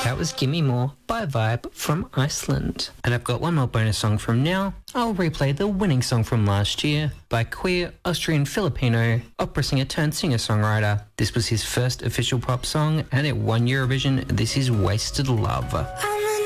That was Gimme More by Vibe from Iceland. And I've got one more bonus song from now. I'll replay the winning song from last year by queer Austrian Filipino opera singer turned singer-songwriter. This was his first official pop song and it won Eurovision. This is Wasted Love.